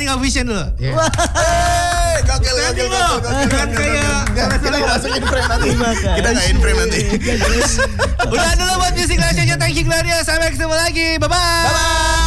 standing ovation dulu. Gokil. Kita nggak masuk in frame nanti. Kita nggak in frame nanti. Udah dulu buat Music Launch-nya. Thank you Gloria. Sampai ketemu lagi. Bye-bye.